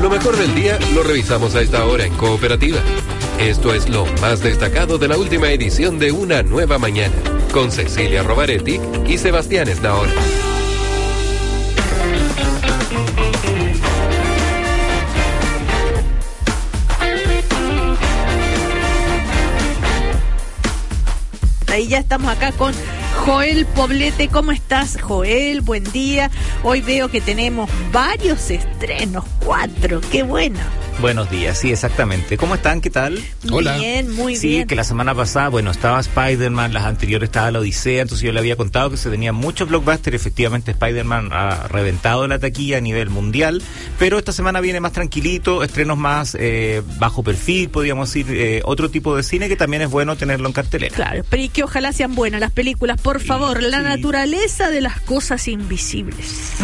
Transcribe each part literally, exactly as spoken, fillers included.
Lo mejor del día lo revisamos a esta hora en Cooperativa. Esto es lo más destacado de la última edición de Una Nueva Mañana, con Cecilia Rovaretti y Sebastián Esnaola. Ahí ya estamos acá con Joel Poblete. ¿Cómo estás, Joel? Buen día. Hoy veo que tenemos varios estrenos, cuatro. ¡Qué bueno! Buenos días, sí, exactamente. ¿Cómo están? ¿Qué tal? Hola. Bien, muy sí, bien. Sí, que la semana pasada, bueno, estaba Spider-Man, las anteriores estaba la Odisea, entonces yo le había contado que se tenían muchos blockbusters. Efectivamente, Spider-Man ha reventado la taquilla a nivel mundial, pero esta semana viene más tranquilito, estrenos más eh, bajo perfil, podríamos decir, eh, otro tipo de cine que también es bueno tenerlo en cartelera. Claro, pero y que ojalá sean buenas las películas, por favor. Sí, la sí. Naturaleza de las cosas invisibles.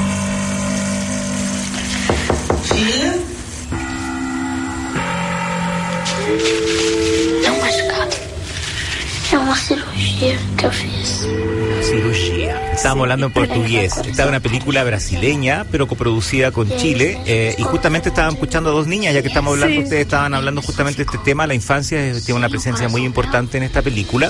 Filha? Não, mas calma. É uma cirurgia que eu fiz. Cirugía. Estábamos hablando en portugués. Esta es una película brasileña, pero coproducida con Chile. Eh, y justamente estaban escuchando a dos niñas, ya que estamos hablando, sí. Ustedes estaban hablando justamente de este tema. La infancia tiene una presencia muy importante en esta película.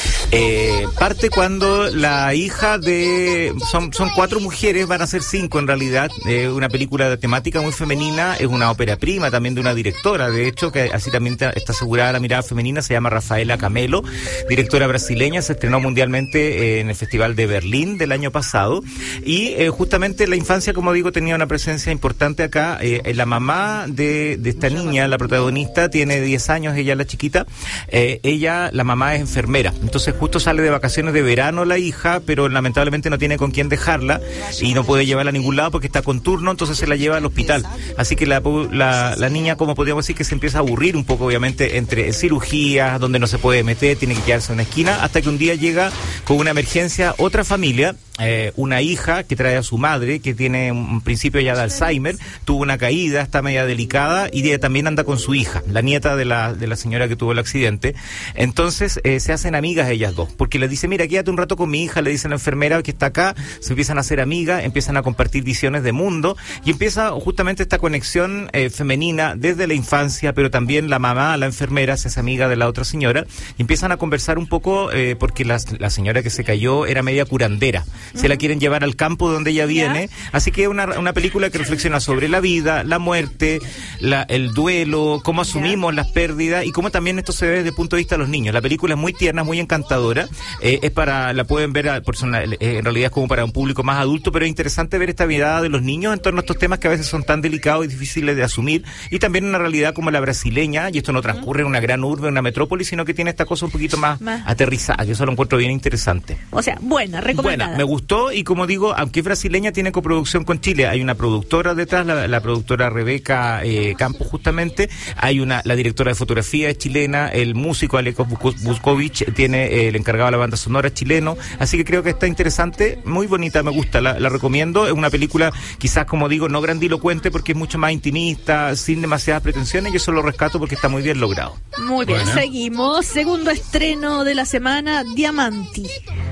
Eh, parte cuando la hija de... Son, son cuatro mujeres, van a ser cinco en realidad. Eh, una película de temática muy femenina. Es una ópera prima también de una directora, de hecho, que así también está asegurada la mirada femenina. Se llama Rafaela Camelo, directora brasileña. Se estrenó mundialmente en el Festival de Berlín del año pasado, y eh, justamente la infancia, como digo, tenía una presencia importante acá. Eh, la mamá de, de esta niña, la protagonista, tiene diez años, ella la chiquita, eh, ella, la mamá es enfermera, entonces justo sale de vacaciones de verano la hija, pero lamentablemente no tiene con quién dejarla y no puede llevarla a ningún lado porque está con turno, entonces se la lleva al hospital, así que la, la, la niña, como podríamos decir, que se empieza a aburrir un poco, obviamente, entre cirugías, donde no se puede meter, tiene que quedarse en una esquina, hasta que un día llega con una emergencia otra familia, eh, una hija que trae a su madre, que tiene un principio ya de Alzheimer, tuvo una caída, está media delicada, y ella también anda con su hija, la nieta de la de la señora que tuvo el accidente. Entonces eh, se hacen amigas ellas dos, porque les dice, mira, quédate un rato con mi hija, le dice la enfermera que está acá, se empiezan a hacer amigas, empiezan a compartir visiones de mundo, y empieza justamente esta conexión eh, femenina desde la infancia, pero también la mamá, la enfermera, se hace amiga de la otra señora, y empiezan a conversar un poco, eh, porque la, la señora que se cayó era media curandera, se la quieren llevar al campo donde ella viene, así que es una, una película que reflexiona sobre la vida, la muerte, la, el duelo, cómo asumimos las pérdidas y cómo también esto se ve desde el punto de vista de los niños. La película es muy tierna, muy encantadora, eh, es para, la pueden ver a personas, eh, en realidad es como para un público más adulto, pero es interesante ver esta mirada de los niños en torno a estos temas que a veces son tan delicados y difíciles de asumir, y también una realidad como la brasileña, y esto no transcurre en una gran urbe, en una metrópoli, sino que tiene esta cosa un poquito más, más. aterrizada, que eso lo encuentro bien interesante. O sea, buena, recomendada. Buena, me gustó, y como digo, aunque es brasileña, tiene coproducción con Chile. Hay una productora detrás, la, la productora Rebeca eh, Campos, justamente. Hay una, la directora de fotografía es chilena, el músico Aleko Buskovich tiene eh, el encargado de la banda sonora chileno. Así que creo que está interesante, muy bonita, me gusta, la, la recomiendo. Es una película, quizás, como digo, no grandilocuente, porque es mucho más intimista, sin demasiadas pretensiones, y eso lo rescato porque está muy bien logrado. Muy bien, bueno. Seguimos. Segundo estreno de la semana, Diamanti.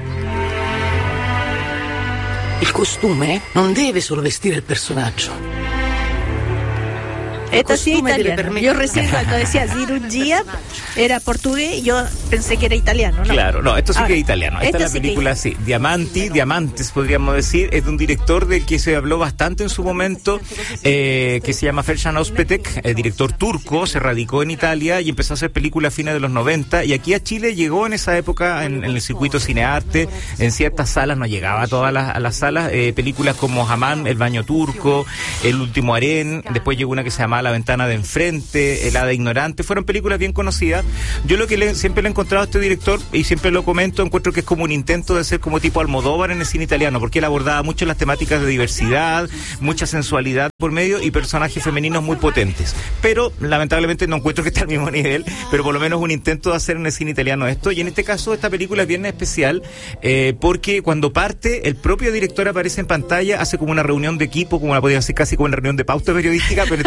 Il costume non deve solo vestire il personaggio. Esta sí es italiana. Yo recién cuando decía cirugía era portugués, yo pensé que era italiano, ¿no? Claro, no, esto sí Ahora, que es italiano. Esta es la sí película, sí. Diamanti, Diamantes, podríamos decir, es de un director del que se habló bastante en su momento, eh, que se llama Fercan Özpetek, eh, director turco, se radicó en Italia y empezó a hacer películas a fines de los noventa, y aquí a Chile llegó en esa época en, en el circuito cinearte, en ciertas salas, no llegaba a todas las, a las salas, eh, películas como Hamam, El baño turco, El último harén, después llegó una que se llamaba La ventana de enfrente, El hada ignorante, fueron películas bien conocidas. Yo lo que le, siempre le he encontrado a este director, y siempre lo comento, encuentro que es como un intento de ser como tipo Almodóvar en el cine italiano, porque él abordaba mucho las temáticas de diversidad, mucha sensualidad por medio y personajes femeninos muy potentes, pero lamentablemente no encuentro que esté al mismo nivel, pero por lo menos un intento de hacer en el cine italiano esto, y en este caso esta película es bien especial, eh, porque cuando parte, el propio director aparece en pantalla, hace como una reunión de equipo, como la podría decir casi como una reunión de pauta periodística, pero en este caso una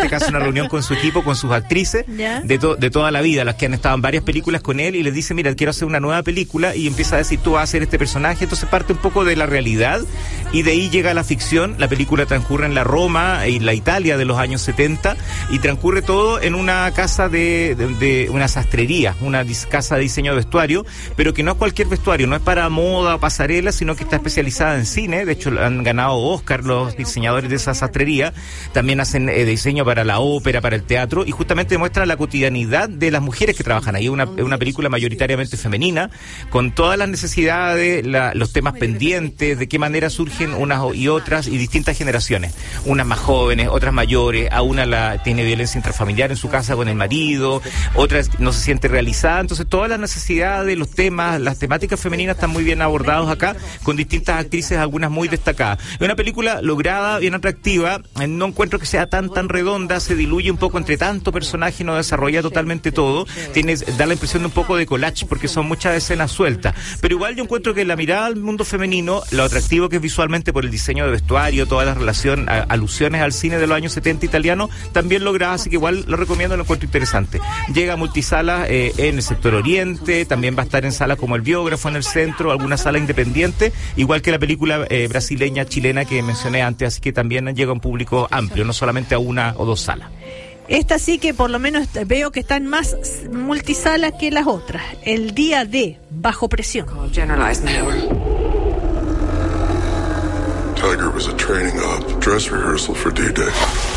reunión con su equipo, con sus actrices de, to, de toda la vida, las que han estado en varias películas con él, y les dice, mira, quiero hacer una nueva película, y empieza a decir, tú vas a hacer este personaje. Entonces parte un poco de la realidad y de ahí llega la ficción. La película transcurre en la Roma y la Italia de los años setenta, y transcurre todo en una casa de, de, de una sastrería, una dis, casa de diseño de vestuario, pero que no es cualquier vestuario, no es para moda o pasarela, sino que está especializada en cine. De hecho han ganado Oscar los diseñadores de esa sastrería. También hacen eh, diseño para la ópera, para el teatro, y justamente muestra la cotidianidad de las mujeres que trabajan ahí. Es una, una película mayoritariamente femenina, con todas las necesidades, la, los temas pendientes, de qué manera surgen unas y otras, y distintas generaciones. Unas más jóvenes, otras mayores, a una la tiene violencia intrafamiliar en su casa con el marido, otras no se siente realizada. Entonces todas las necesidades, los temas, las temáticas femeninas están muy bien abordados acá, con distintas actrices, algunas muy destacadas. Es una película lograda, bien atractiva. No encuentro que sea tan tan redonda, se diluye un poco entre tanto personaje, no desarrolla totalmente todo. Tienes, da la impresión de un poco de collage, porque son muchas escenas sueltas. Pero igual yo encuentro que la mirada al mundo femenino, lo atractivo que es visualmente por el diseño de vestuario, toda la relación, a, alusiones al cine de los años setenta italiano, también lograda, así que igual lo recomiendo, lo encuentro interesante. Llega a multisalas eh, en el sector oriente, también va a estar en salas como El Biógrafo en el centro, alguna sala independiente, igual que la película eh, brasileña, chilena que mencioné antes, así que también llega a un público amplio, no solamente a una o dos salas. Esta sí que por lo menos veo que están más multisalas que las otras. El Día D, Bajo Presión. Tiger was a training op, dress rehearsal for D-Day.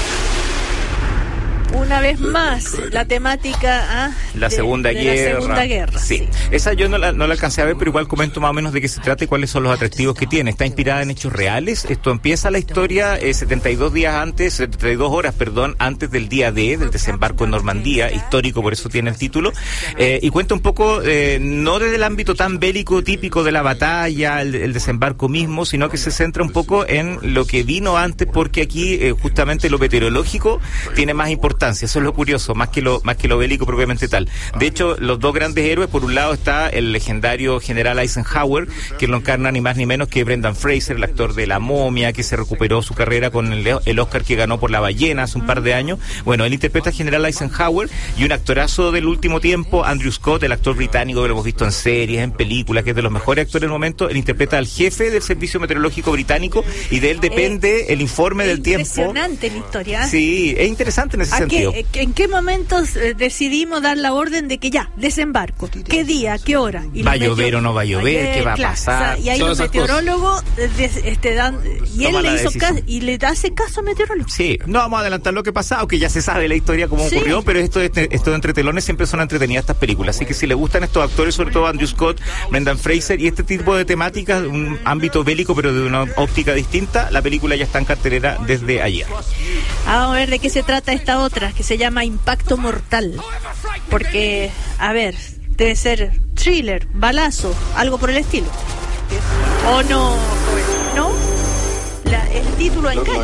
Una vez más, la temática ¿ah? la, de, segunda de guerra. la Segunda Guerra. Sí. sí. Esa yo no la, no la alcancé a ver, pero igual comento más o menos de qué se trata y cuáles son los atractivos que tiene. Está inspirada en hechos reales. Esto empieza la historia eh, setenta y dos días antes, setenta y dos horas, perdón, antes del día D, del desembarco en Normandía, histórico, por eso tiene el título. Eh, y cuenta un poco, eh, no desde el ámbito tan bélico típico de la batalla, el, el desembarco mismo, sino que se centra un poco en lo que vino antes, porque aquí eh, justamente lo meteorológico tiene más importancia. Eso es lo curioso, más que lo más que lo bélico propiamente tal. De hecho, los dos grandes héroes, por un lado está el legendario general Eisenhower, que lo encarna ni más ni menos que Brendan Fraser, el actor de La Momia, que se recuperó su carrera con el, el Oscar que ganó por La Ballena hace un par de años. Bueno, él interpreta al general Eisenhower, y un actorazo del último tiempo, Andrew Scott, el actor británico que lo hemos visto en series, en películas, que es de los mejores actores del momento. Él interpreta al jefe del Servicio Meteorológico Británico, y de él depende eh, el informe del tiempo. Impresionante la historia. Sí, es interesante en ese sentido. Qué, ¿En qué momentos eh, decidimos dar la orden de que ya, desembarco? ¿Qué día? ¿Qué hora? Y ¿Va a llover o no va a llover? ¿Qué va a claro, pasar? O sea, y ahí los meteorólogos este, dan, y él le hizo caso, y le hace caso a meteorólogos. Sí, no vamos a adelantar lo que pasa, aunque ya se sabe la historia cómo sí. ocurrió, pero esto, esto, esto de entre telones siempre son entretenidas estas películas, así que si le gustan estos actores, sobre todo Andrew Scott, Brendan Fraser, y este tipo de temáticas, un ámbito bélico pero de una óptica distinta, la película ya está en cartelera desde ayer. Vamos a ver de qué se trata esta otra, que se llama Impacto Mortal, porque, a ver, debe ser thriller, balazo, algo por el estilo. ¿O no? ¿No? La, el título engaña.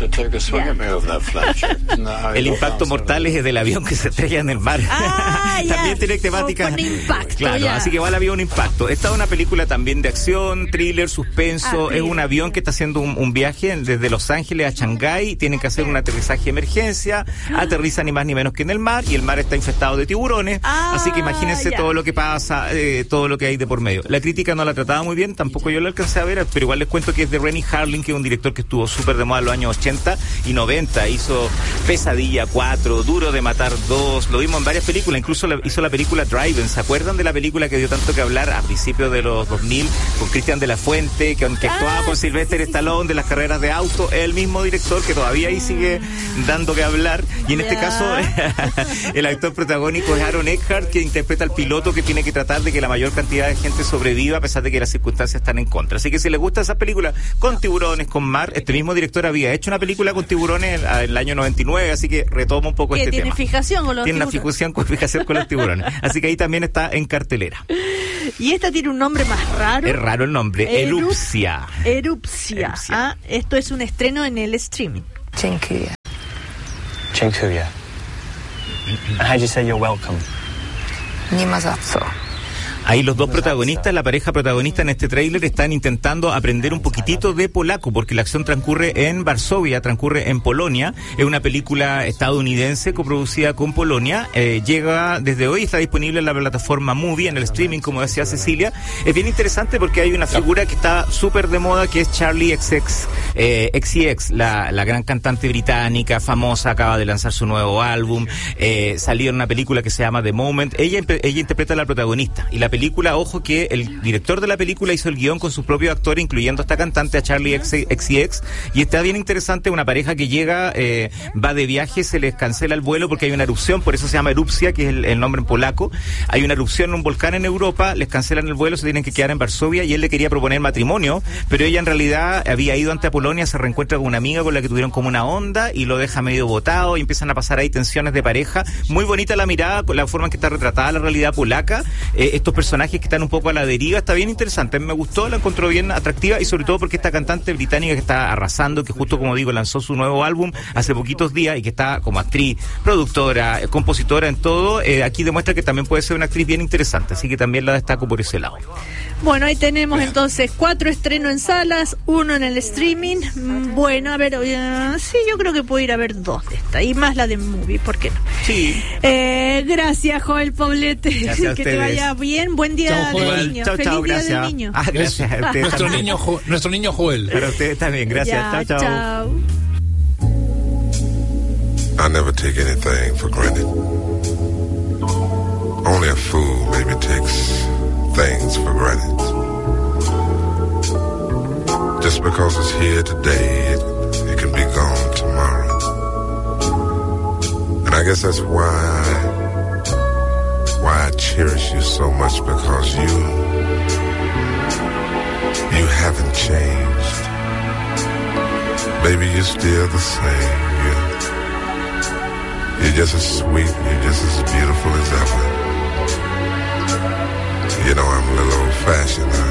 El impacto mortal es del avión que se estrella en el mar. Ah, también tiene temática. Con impacto, claro, ya. Así que va el avión impacto. Esta es una película también de acción, thriller, suspenso. Ah, es un avión que está haciendo un, un viaje desde Los Ángeles a Shanghái. Tienen que hacer un aterrizaje de emergencia. Aterriza ni más ni menos que en el mar, y el mar está infestado de tiburones. Ah, así que imagínense ya. todo lo que pasa, eh, todo lo que hay de por medio. La crítica no la trataba muy bien, tampoco yo la alcancé a ver, pero igual les cuento que es de Rennie Harlin, que es un director que estuvo súper de moda en los años ochenta y noventa. Hizo Pesadilla cuatro, Duro de Matar dos, lo vimos en varias películas, incluso la, hizo la película Driven. ¿Se acuerdan de la película que dio tanto que hablar a principios de los dos mil con Cristian de la Fuente, que, que actuaba ah, con Sylvester Stallone, de las carreras de auto? Es el mismo director que todavía ahí sigue dando que hablar, y en yeah. este caso el actor protagónico es Aaron Eckhart, que interpreta al piloto que tiene que tratar de que la mayor cantidad de gente sobreviva a pesar de que las circunstancias están en contra. Así que si les gusta esa película con tiburones, con mar, este mismo director había hecho una película con tiburones en el año noventa y nueve, así que retoma un poco este ¿tiene tema. Fijación con los tiene tiburones? una fijación con, fijación con los tiburones. Así que ahí también está en cartelera. Y esta tiene un nombre más raro. Es raro el nombre, Erup- Erupcia. Erupcia. Erupcia. Ah, esto es un estreno en el streaming. Dziękuję. Dziękuję. And how do you say you're welcome? Nie ma za co. Ahí los dos protagonistas, la pareja protagonista en este tráiler, están intentando aprender un poquitito de polaco, porque la acción transcurre en Varsovia, transcurre en Polonia. Es una película estadounidense coproducida con Polonia. Eh, llega desde hoy, está disponible en la plataforma Movie, en el streaming, como decía Cecilia. Es bien interesante porque hay una figura que está súper de moda, que es Charlie X X, eh, X C X, la, la gran cantante británica, famosa, acaba de lanzar su nuevo álbum. Eh, salió en una película que se llama The Moment. Ella, ella interpreta a la protagonista. Y la película, ojo que el director de la película hizo el guión con sus propios actores, incluyendo a esta cantante, a Charlie X C X, y está bien interesante. Una pareja que llega, eh, va de viaje, se les cancela el vuelo porque hay una erupción, por eso se llama erupcia, que es el, el nombre en polaco. Hay una erupción en un volcán en Europa, les cancelan el vuelo, se tienen que quedar en Varsovia, y él le quería proponer matrimonio, pero ella en realidad había ido ante a Polonia, se reencuentra con una amiga con la que tuvieron como una onda y lo deja medio botado, y empiezan a pasar ahí tensiones de pareja. Muy bonita la mirada, con la forma en que está retratada la realidad polaca, eh, estos personajes que están un poco a la deriva. Está bien interesante, me gustó, la encontró bien atractiva, y sobre todo porque esta cantante británica que está arrasando, que justo como digo lanzó su nuevo álbum hace poquitos días, y que está como actriz, productora, eh, compositora en todo, eh, aquí demuestra que también puede ser una actriz bien interesante, así que también la destaco por ese lado. Bueno, ahí tenemos entonces cuatro estrenos en salas, uno en el streaming. Bueno, a ver, uh, sí, yo creo que puedo ir a ver dos de estas, y más la de Movie, ¿por qué no? Sí. Eh, gracias, Joel Poblete. Gracias que te vaya bien. Buen día chau, del niño. Chao, Feliz chao, día gracias. del niño. Ah, gracias. A ustedes nuestro, también. niño, Jo- nuestro niño Joel. Para ustedes también, gracias. Ya, chao, chao. chao. I never take anything for granted. Only a fool maybe takes things for granted. Just because it's here today, it, it can be gone tomorrow. And I guess that's why why I cherish you so much, because you you haven't changed. Baby, you're still the same. You're, you're just as sweet, you're just as beautiful as ever. You know, I'm a little old-fashioned. I,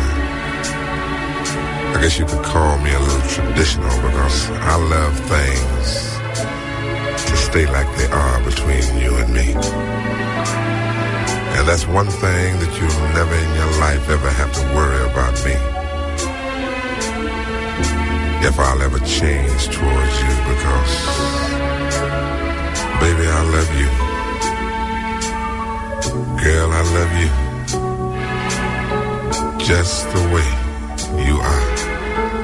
I guess you could call me a little traditional, because I love things to stay like they are between you and me. And that's one thing that you'll never in your life ever have to worry about me. If I'll ever change towards you, because, baby, I love you. Girl, I love you. Just the way you are.